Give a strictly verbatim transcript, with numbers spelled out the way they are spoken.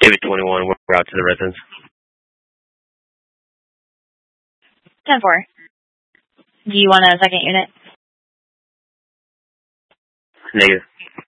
David twenty-one, we're out to the residence. ten four. Do you want a second unit? Negative.